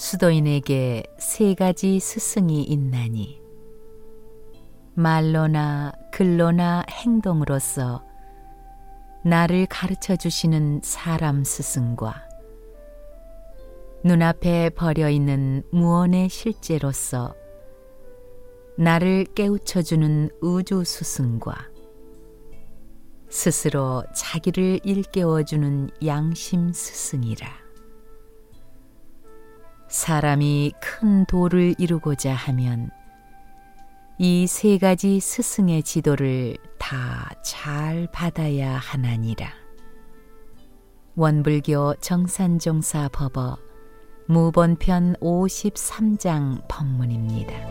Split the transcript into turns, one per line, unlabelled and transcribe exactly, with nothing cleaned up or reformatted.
수도인에게 세 가지 스승이 있나니 말로나 글로나 행동으로서 나를 가르쳐 주시는 사람 스승과 눈앞에 버려 있는 무언의 실제로서 나를 깨우쳐 주는 우주 스승과 스스로 자기를 일깨워 주는 양심 스승이라. 사람이 큰 도를 이루고자 하면 이 세 가지 스승의 지도를 다 잘 받아야 하나니라. 원불교 정산종사 법어 무본편 오십삼 장 법문입니다.